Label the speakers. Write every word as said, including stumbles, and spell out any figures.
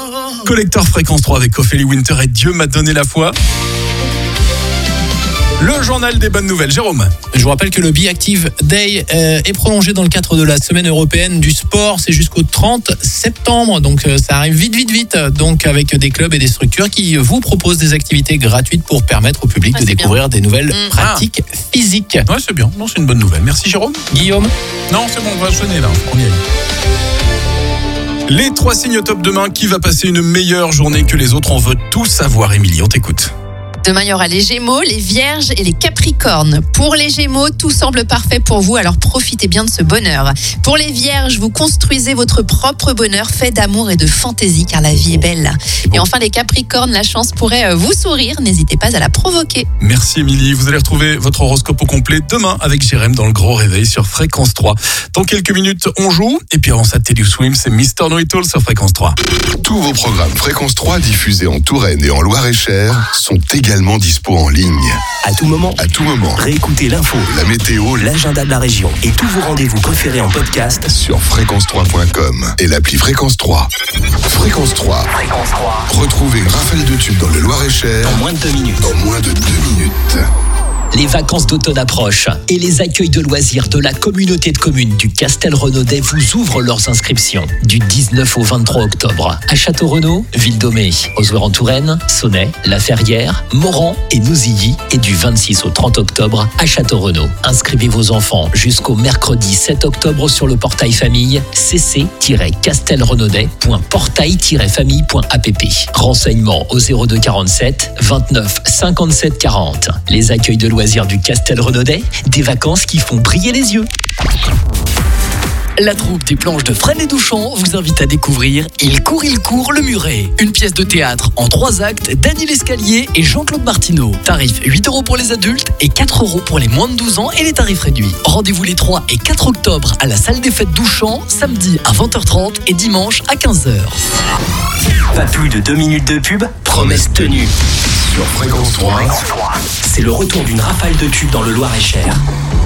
Speaker 1: Collector Fréquence trois avec Ophélie Winter et Dieu m'a donné la foi. Le journal des bonnes nouvelles, Jérôme.
Speaker 2: Je vous rappelle que le Be Active Day euh, est prolongé dans le cadre de la semaine européenne du sport. C'est jusqu'au trente septembre, donc euh, ça arrive vite, vite, vite. Donc avec des clubs et des structures qui vous proposent des activités gratuites pour permettre au public
Speaker 3: ah,
Speaker 2: de découvrir
Speaker 3: bien.
Speaker 2: des nouvelles
Speaker 3: mmh.
Speaker 2: pratiques
Speaker 1: ah.
Speaker 2: physiques.
Speaker 1: Ouais, c'est bien. Non, c'est une bonne nouvelle. Merci, Jérôme.
Speaker 2: Guillaume.
Speaker 1: Non, c'est bon, on va enchaîner là. On y est. Les trois signes top demain. Qui va passer une meilleure journée que les autres? On veut tout savoir, Émilie. On t'écoute.
Speaker 3: Demain, il y aura les Gémeaux, les Vierges et les Capricornes. Pour les Gémeaux, tout semble parfait pour vous, alors profitez bien de ce bonheur. Pour les Vierges, vous construisez votre propre bonheur fait d'amour et de fantaisie, car la vie est belle. Et enfin, les Capricornes, la chance pourrait vous sourire. N'hésitez pas à la provoquer.
Speaker 1: Merci, Émilie. Vous allez retrouver votre horoscope au complet demain avec Jérém dans le Gros Réveil sur Fréquence trois. Dans quelques minutes, on joue. Et puis avant ça, Teddy Swim, c'est Mister Know-It-All sur Fréquence trois.
Speaker 4: Tous vos programmes Fréquence trois diffusés en Touraine et en Loir-et-Cher sont également dispo en ligne.
Speaker 5: À tout moment,
Speaker 4: À tout moment.
Speaker 5: réécoutez l'info,
Speaker 4: La météo
Speaker 5: l'agenda de la région et tous vos rendez-vous préférés en podcast
Speaker 4: sur fréquence trois point com et l'appli Fréquence trois. Fréquence trois.
Speaker 5: Fréquence trois.
Speaker 4: Retrouvez une rafale de tubes dans le Loir-et-Cher
Speaker 5: En moins de deux minutes.
Speaker 4: en moins de deux minutes.
Speaker 5: Les vacances d'automne approchent et les accueils de loisirs de la communauté de communes du Castel-Renaudet vous ouvrent leurs inscriptions du dix-neuf au vingt-trois octobre à Château-Renaud, Ville-d'Aumé, Ozoir-en-Touraine, Sonnet, La Ferrière, Moran et Nouzilly et du vingt-six au trente octobre à Château-Renaud. Inscrivez vos enfants jusqu'au mercredi sept octobre sur le portail famille c c tiret castelrenaudet point portail tiret famille point app. Renseignements au zéro deux quarante-sept vingt-neuf cinquante-sept quarante. Les accueils de loisirs du Castel-Renaudet, des vacances qui font briller les yeux.
Speaker 6: La troupe des planches de Fresnes et Douchamp vous invite à découvrir Il court, il court, le muret. Une pièce de théâtre en trois actes d'Annie Lescalier et Jean-Claude Martineau. Tarif huit euros pour les adultes et quatre euros pour les moins de douze ans et les tarifs réduits. Rendez-vous les trois et quatre octobre à la salle des fêtes Douchamp, samedi à vingt heures trente et dimanche à quinze heures.
Speaker 5: Pas plus de deux minutes de pub, promesse tenue.
Speaker 4: Sur Fréquence trois.
Speaker 5: C'est le retour d'une rafale de tubes dans le Loir-et-Cher.